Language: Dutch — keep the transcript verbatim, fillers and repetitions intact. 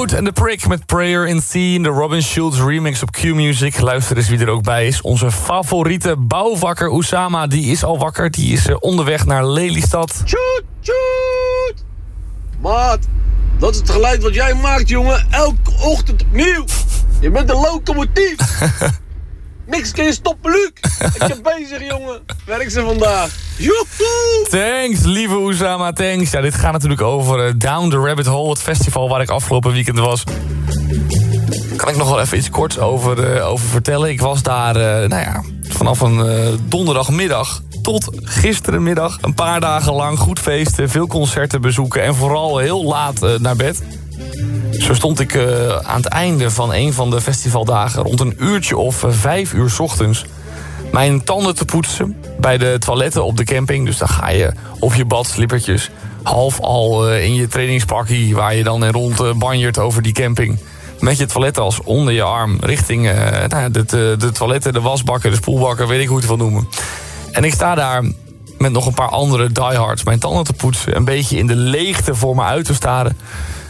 Mood en The Prick met Prayer in C. De Robin Schulz remix op Q-Music. Luister eens wie er ook bij is. Onze favoriete bouwvakker Oussama, die is al wakker. Die is uh, onderweg naar Lelystad. Tjoet, tjoet! Maat, dat is het geluid wat jij maakt, jongen. Elke ochtend opnieuw. Je bent een locomotief. Niks kun je stoppen, Luc. Ik ben bezig, jongen. Werk ze vandaag. Joehoe! Thanks, lieve Oussama, thanks. Ja, dit gaat natuurlijk over uh, Down the Rabbit Hole, het festival waar ik afgelopen weekend was. Kan ik nog wel even iets korts over, uh, over vertellen. Ik was daar, uh, nou ja, vanaf een uh, donderdagmiddag tot gisterenmiddag. Een paar dagen lang goed feesten, veel concerten bezoeken en vooral heel laat uh, naar bed. Zo stond ik uh, aan het einde van een van de festivaldagen rond een uurtje of uh, vijf uur 's ochtends mijn tanden te poetsen bij de toiletten op de camping. Dus dan ga je op je badslippertjes half al uh, in je trainingspakkie, waar je dan in rond uh, banjert over die camping, met je toilettas onder je arm richting uh, nou, de, de, de toiletten, de wasbakken, de spoelbakken, weet ik hoe je het wil noemen. En ik sta daar met nog een paar andere diehards mijn tanden te poetsen, een beetje in de leegte voor me uit te staren.